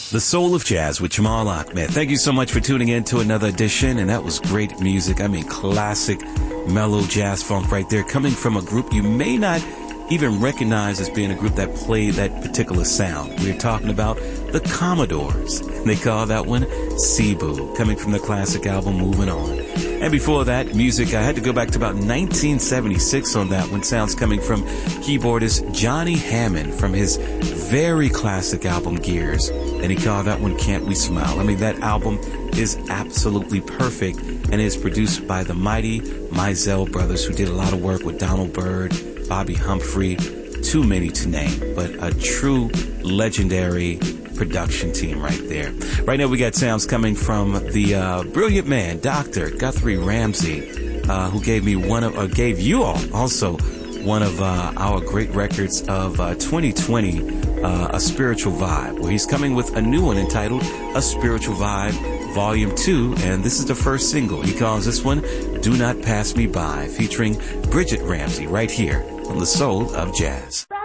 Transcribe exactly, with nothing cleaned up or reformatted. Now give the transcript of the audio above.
The Soul of Jazz with Jamal Ahmed. Thank you so much for tuning in to another edition, and that was great music. I mean, classic, mellow jazz funk right there, coming from a group you may not even recognize as being a group that played that particular sound. We're talking about the Commodores. They call that one Cebu, coming from the classic album Moving On. And before that, music, I had to go back to about nineteen seventy-six on that one. Sounds coming from keyboardist Johnny Hammond from his very classic album Gears. And he called that one Can't We Smile. I mean, that album is absolutely perfect and is produced by the mighty Mizell brothers, who did a lot of work with Donald Byrd, Bobby Humphrey, too many to name, but a true legendary production team right there. Right now we got sounds coming from the uh, brilliant man, Doctor Guthrie Ramsey, uh, who gave me one of, or gave you all also one of uh, our great records of uh, twenty twenty, uh, A Spiritual Vibe, where he's coming with a new one entitled A Spiritual Vibe Volume two, and this is the first single. He calls this one Do Not Pass Me By, featuring Bridget Ramsey right here on The Soul of Jazz.